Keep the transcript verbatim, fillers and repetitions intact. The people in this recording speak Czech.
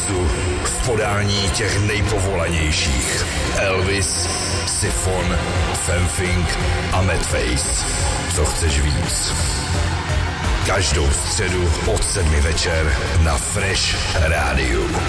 mixu v podání těch nejpovolanějších. Elvis, Siphon, Femfing a Madface. Co chceš víc? Každou středu od sedmi večer na Fresh Rádiu.